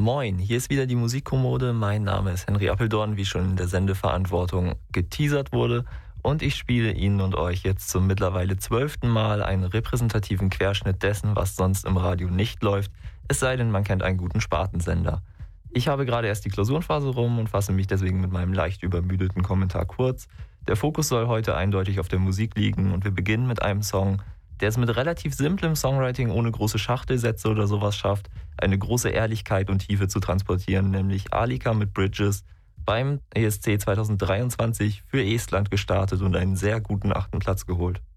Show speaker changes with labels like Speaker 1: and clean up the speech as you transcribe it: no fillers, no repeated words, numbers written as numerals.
Speaker 1: Moin, hier ist wieder die Musikkommode. Mein Name ist Henry Appeldorn, wie schon in der Sendeverantwortung geteasert wurde. Und ich spiele Ihnen und euch jetzt zum mittlerweile 12. Mal einen repräsentativen Querschnitt dessen, was sonst im Radio nicht läuft, es sei denn, man kennt einen guten Spartensender. Ich habe gerade erst die Klausurenphase rum und fasse mich deswegen mit meinem leicht übermüdeten Kommentar kurz. Der Fokus soll heute eindeutig auf der Musik liegen und wir beginnen mit einem Song, der es mit relativ simplem Songwriting ohne große Schachtelsätze oder sowas schafft, eine große Ehrlichkeit und Tiefe zu transportieren, nämlich Alika mit Bridges, beim ESC 2023 für Estland gestartet und einen sehr guten 8. Platz geholt.